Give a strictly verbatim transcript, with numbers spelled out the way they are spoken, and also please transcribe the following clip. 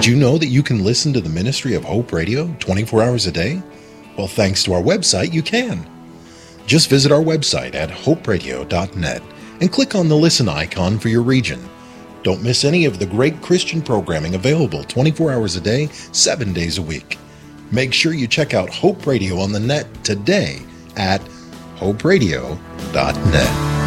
you know that you can listen to the Ministry of Hope Radio twenty-four hours a day? Well, thanks to our website, you can. Just visit our website at hope radio dot net and click on the listen icon for your region. Don't miss any of the great Christian programming available twenty-four hours a day, seven days a week. Make sure you check out Hope Radio on the net today at hope radio dot net.